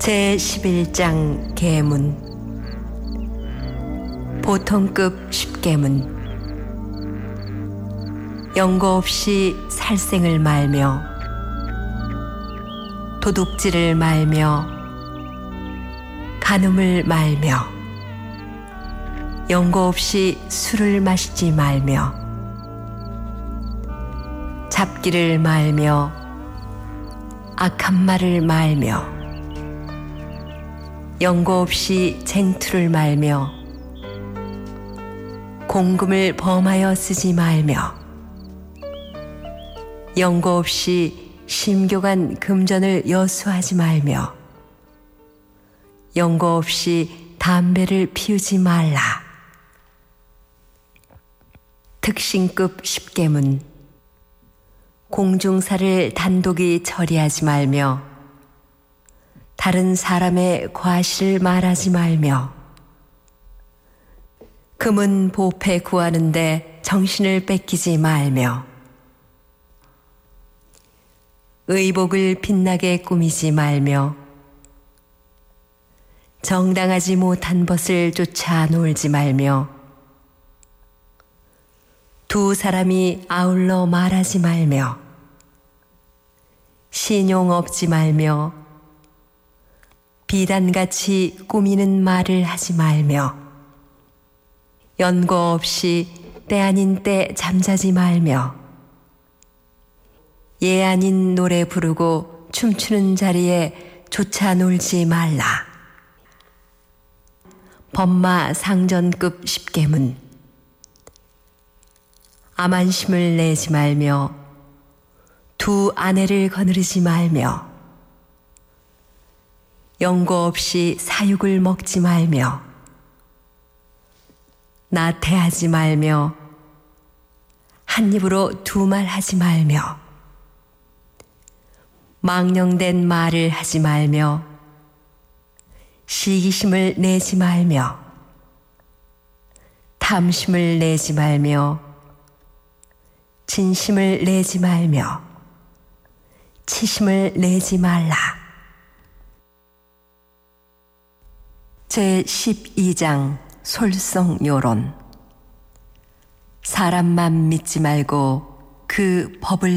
제11장 계문. 보통급 십계문. 연고 없이 살생을 말며 도둑질을 말며 간음을 말며 연고 없이 술을 마시지 말며 잡기를 말며 악한 말을 말며 연고 없이 쟁투를 말며 공금을 범하여 쓰지 말며 연고 없이 심교간 금전을 여수하지 말며 연고 없이 담배를 피우지 말라. 특신급 십계문. 공중사를 단독이 처리하지 말며 다른 사람의 과실을 말하지 말며 금은 보패 구하는데 정신을 뺏기지 말며 의복을 빛나게 꾸미지 말며 정당하지 못한 벗을 쫓아 놀지 말며 두 사람이 아울러 말하지 말며 신용 없지 말며 비단같이 꾸미는 말을 하지 말며 연고 없이 때 아닌 때 잠자지 말며 예 아닌 노래 부르고 춤추는 자리에 조차 놀지 말라. 법마 상전급 십계문. 암한심을 내지 말며 두 아내를 거느리지 말며 연고 없이 사육을 먹지 말며 나태하지 말며 한 입으로 두 말 하지 말며 망령된 말을 하지 말며 시기심을 내지 말며 탐심을 내지 말며 진심을 내지 말며 치심을 내지 말라. 제12장 솔성요론. 사람만 믿지 말고 그 법을